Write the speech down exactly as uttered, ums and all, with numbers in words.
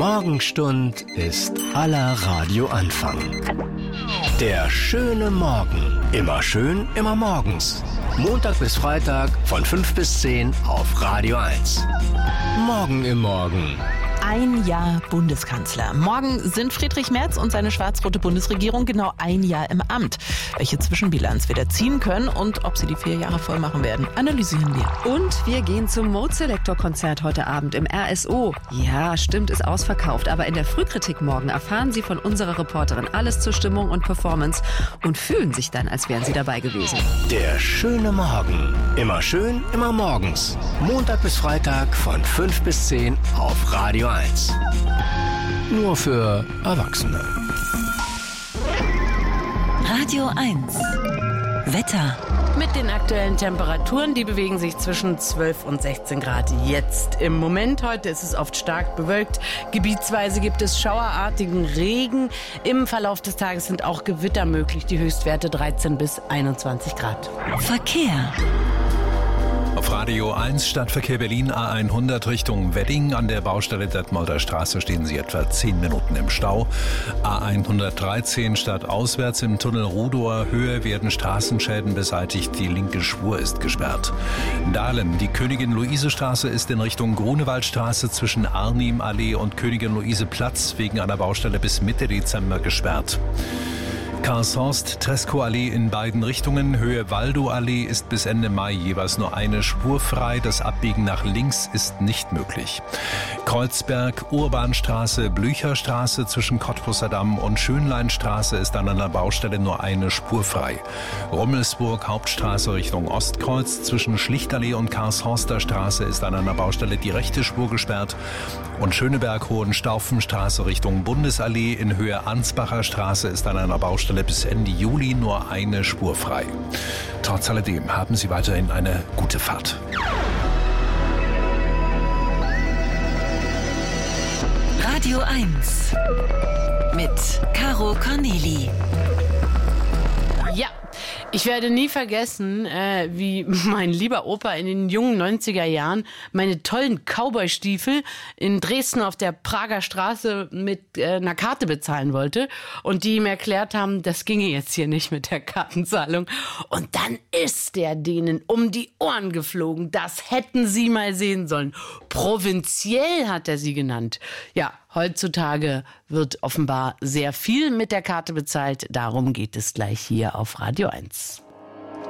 Morgenstund ist aller Radioanfang. Der schöne Morgen. Immer schön, immer morgens. Montag bis Freitag von fünf bis zehn auf Radio eins. Morgen im Morgen. Ein Jahr Bundeskanzler. Morgen sind Friedrich Merz und seine schwarz-rote Bundesregierung genau ein Jahr im Amt. Welche Zwischenbilanz wir da ziehen können und ob sie die vier Jahre voll machen werden, analysieren wir. Und wir gehen zum Mode Selector Konzert heute Abend im R S O. Ja, stimmt, ist ausverkauft, aber in der Frühkritik morgen erfahren Sie von unserer Reporterin alles zur Stimmung und Performance und fühlen sich dann, als wären Sie dabei gewesen. Der schöne Morgen. Immer schön, immer morgens. Montag bis Freitag von fünf bis zehn auf Radio eins. Nur für Erwachsene. Radio eins. Wetter. Mit den aktuellen Temperaturen, die bewegen sich zwischen zwölf und sechzehn Grad jetzt im Moment. Heute ist es oft stark bewölkt. Gebietsweise gibt es schauerartigen Regen. Im Verlauf des Tages sind auch Gewitter möglich. Die Höchstwerte dreizehn bis einundzwanzig Grad. Verkehr. Auf Radio eins Stadtverkehr Berlin A hundert Richtung Wedding. An der Baustelle Detmolder Straße stehen Sie etwa zehn Minuten im Stau. A hundertdreizehn stadtauswärts im Tunnel Rudower Höhe werden Straßenschäden beseitigt. Die linke Spur ist gesperrt. Dahlem, die Königin-Luise-Straße ist in Richtung Grunewaldstraße zwischen Arnim-Allee und Königin-Luise-Platz wegen einer Baustelle bis Mitte Dezember gesperrt. Karlshorst-Tresco-Allee in beiden Richtungen. Höhe Waldow-Allee ist bis Ende Mai jeweils nur eine Spur frei. Das Abbiegen nach links ist nicht möglich. Kreuzberg, Urbanstraße, Blücherstraße zwischen Cottbusser Damm und Schönleinstraße ist an einer Baustelle nur eine Spur frei. Rummelsburg, Hauptstraße Richtung Ostkreuz zwischen Schlichtallee und Karlshorster Straße ist an einer Baustelle die rechte Spur gesperrt. Und Schöneberg-Hohenstaufenstraße Richtung Bundesallee in Höhe Ansbacher Straße ist an einer Baustelle bis Ende Juli nur eine Spur frei. Trotz alledem haben Sie weiterhin eine gute Fahrt. Radio eins mit Caro Corneli. Ja, ich werde nie vergessen, äh, wie mein lieber Opa in den jungen neunziger Jahren meine tollen Cowboy-Stiefel in Dresden auf der Prager Straße mit äh, einer Karte bezahlen wollte und die ihm erklärt haben, das ginge jetzt hier nicht mit der Kartenzahlung. Und dann ist der denen um die Ohren geflogen. Das hätten sie mal sehen sollen. Provinziell hat er sie genannt. Ja, heutzutage wird offenbar sehr viel mit der Karte bezahlt. Darum geht es gleich hier auf Radio eins.